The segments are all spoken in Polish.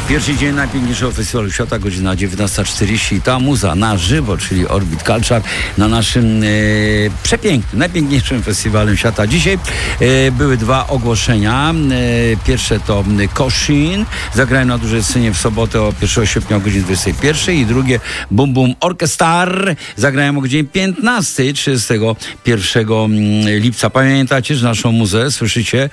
Pierwszy dzień najpiękniejszego festiwalu świata, godzina 19:40. Ta muza na żywo, czyli Orbit Culture, na naszym przepięknym, najpiękniejszym festiwalem świata. Dzisiaj były dwa ogłoszenia. Pierwsze to Koshin, zagrają na dużej scenie w sobotę o 1 sierpnia o godzinie 21. I drugie Bum Bum Orchestar, zagrają o godzinie 15, 31 lipca. Pamiętacie, że naszą muzę słyszycie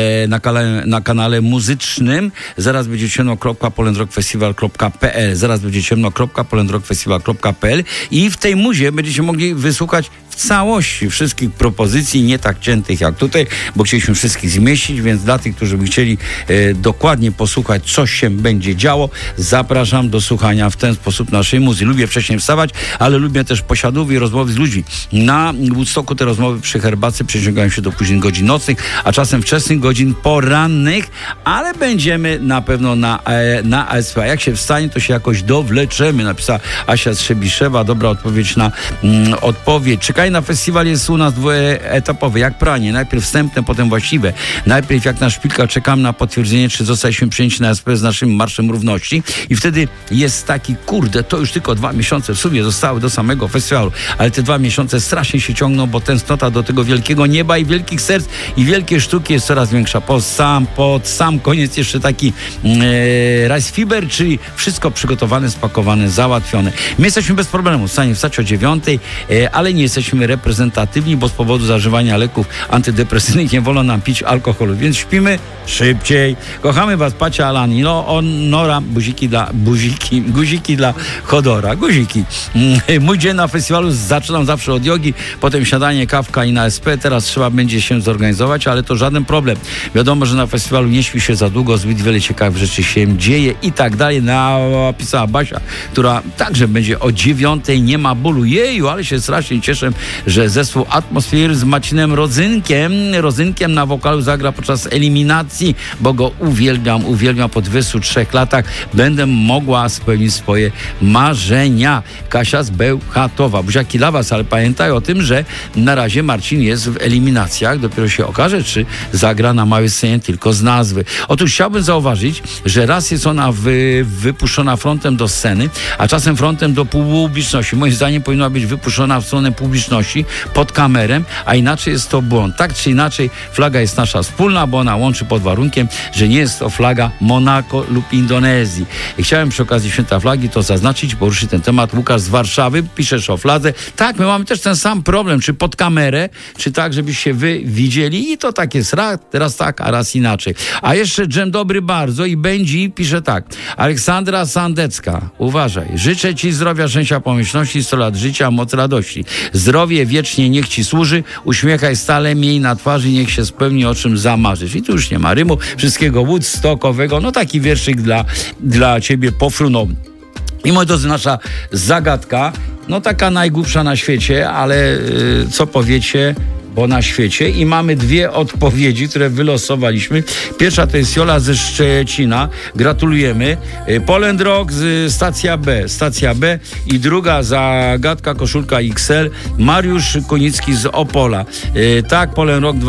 na kanale muzycznym. Zaraz będzie ciemno.polendrockfestival.pl. Zaraz będzie ciemno.polendrockfestival.pl i w tej muzie będziecie mogli wysłuchać w całości wszystkich propozycji, nie tak ciętych jak tutaj, bo chcieliśmy wszystkich zmieścić, więc dla tych, którzy by chcieli dokładnie posłuchać, co się będzie działo, zapraszam do słuchania w ten sposób naszej muzy. Lubię wcześniej wstawać, ale lubię też posiadów i rozmowy z ludźmi. Na Woodstocku te rozmowy przy herbacie przeciągają się do późnych godzin nocnych, a czasem wczesnych godzin porannych, ale będziemy na pewno na ASP. Jak się wstanie, to się jakoś dowleczemy, napisała Asia Trzebiszewa. Dobra odpowiedź na odpowiedź. Czekaj na festiwal jest u nas dwuetapowy, jak pranie. Najpierw wstępne, potem właściwe. Najpierw jak na szpilkach czekam na potwierdzenie, czy zostaliśmy przyjęci na SP z naszym Marszem Równości i wtedy jest taki, kurde, to już tylko 2 miesiące w sumie zostały do samego festiwalu, ale te 2 miesiące strasznie się ciągną, bo tęsknota do tego wielkiego nieba i wielkich serc i wielkie sztuki jest coraz większa. Pod sam koniec jeszcze taki Rice Fiber, czyli wszystko przygotowane, spakowane, załatwione. My jesteśmy bez problemu w stanie wstać o 9, ale nie jesteśmy reprezentatywni, bo z powodu zażywania leków antydepresyjnych nie wolno nam pić alkoholu, więc śpimy szybciej. Kochamy was, Pacia, Alan, Nora, guziki dla Chodora, guziki. Mój dzień na festiwalu zaczynam zawsze od jogi, potem siadanie, kawka i na SP. Teraz trzeba będzie się zorganizować, ale to żaden problem. Wiadomo, że na festiwalu nie śpi się za długo, zbyt wiele ciekawych rzeczy się dzieje i tak dalej. Napisała Basia, która także będzie o 9. Nie ma bólu. Jeju, ale się strasznie cieszę, że zespół Atmosphere z Macinem Rodzynkiem na wokalu zagra podczas eliminacji, bo go uwielbiam. Po 23 latach będę mogła spełnić swoje marzenia. Kasia z Bełchatowa. Buziaki dla was, ale pamiętaj o tym, że na razie Marcin jest w eliminacjach. Dopiero się okaże, czy zagra na małej scenie tylko z nazwy. Otóż chciałbym zauważyć, że raz jest ona wypuszczona frontem do sceny, a czasem frontem do publiczności. Moim zdaniem powinna być wypuszczona w stronę publiczności pod kamerę, a inaczej jest to błąd. Tak czy inaczej flaga jest nasza wspólna, bo ona łączy pod warunkiem, że nie jest to flaga Monako lub Indonezji. I chciałem przy okazji Święta Flagi to zaznaczyć, poruszyć ten temat. Łukasz z Warszawy, piszesz o fladze. Tak, my mamy też ten sam problem, czy pod kamerę, czy tak, żebyście wy widzieli i to tak jest raz tak, a raz inaczej. A jeszcze dżem dobry bardzo i będzie pisze tak. Aleksandra Sandecka, uważaj, życzę ci zdrowia, szczęścia, pomyślności, 100 lat życia, moc radości. Zdrowie wiecznie niech ci służy, uśmiechaj stale, miej na twarzy, niech się spełni, o czym zamarzysz. I tu już nie ma rymu, wszystkiego woodstockowego, no taki wierszyk dla ciebie pofrunął. I moi drodzy, nasza zagadka, no taka najgłupsza na świecie, ale co powiecie, bo na świecie, i mamy 2 odpowiedzi, które wylosowaliśmy. Pierwsza to jest Jola ze Szczecina. Gratulujemy. Poland Rock z stacja B i druga zagadka, koszulka XL, Mariusz Kunicki z Opola. Tak, Poland Rock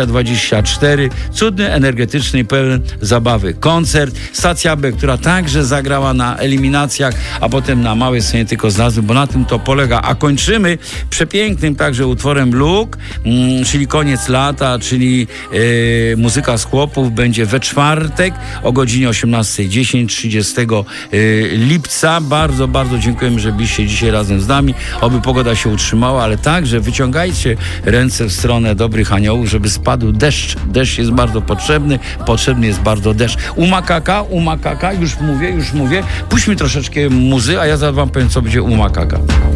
2024. Cudny, energetyczny, pełen zabawy koncert. Stacja B, która także zagrała na eliminacjach, a potem na małej scenie tylko z nazwy, bo na tym to polega. A kończymy przepięknym także utworem Luke, czyli koniec lata, czyli muzyka z chłopów będzie we czwartek o godzinie 18:10, 30 lipca. Bardzo, bardzo dziękujemy, że byliście dzisiaj razem z nami. Oby pogoda się utrzymała, ale także wyciągajcie ręce w stronę dobrych aniołów, żeby spadł deszcz. Deszcz jest bardzo potrzebny jest bardzo deszcz. U makaka, już mówię. Puść mi troszeczkę muzy, a ja zaraz wam powiem, co będzie u makaka.